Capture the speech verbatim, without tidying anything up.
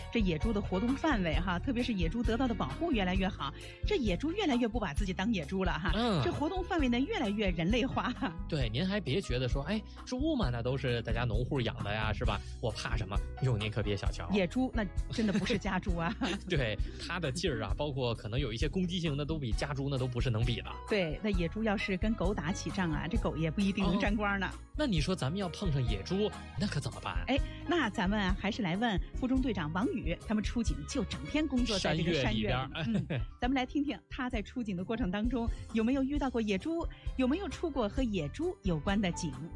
这野猪的活动范围哈，特别是野猪得到的保护越来越好，这野猪越来越不把自己当野猪了哈，嗯，这活动范围呢越来越人类化。 对，您还别觉得说，哎，猪嘛那都是大家农户养的呀，是吧？我怕什么？哟，您可别小瞧， 野猪那真的不是家猪啊。 对，它的劲儿啊，包括可能有一些攻击性，那都比家猪那都不是能比的。 对，那野猪要是跟狗打起仗啊，这狗也不一定能沾光呢。哦， 那你说咱们要碰上野猪，那可怎么办？ 哎，那咱们还是来问副中队长王宇，他们出警就整天工作在这个山岳里。嗯，咱们来听听他在出警的过程当中有没有遇到过野猪，有没有出过和野猪有关的警。